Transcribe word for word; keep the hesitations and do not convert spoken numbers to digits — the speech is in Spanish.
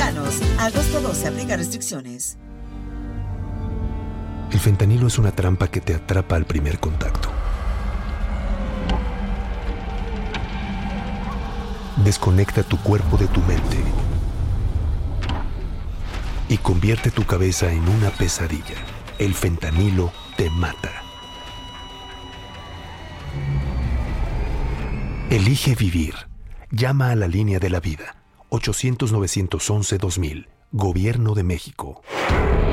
mexicanos. Agosto doce, aplica restricciones. El fentanilo es una trampa que te atrapa al primer contacto. Desconecta tu cuerpo de tu mente y convierte tu cabeza en una pesadilla. El fentanilo te mata. Elige vivir. Llama a la línea de la vida. ochocientos, novecientos once, dos mil. Gobierno de México.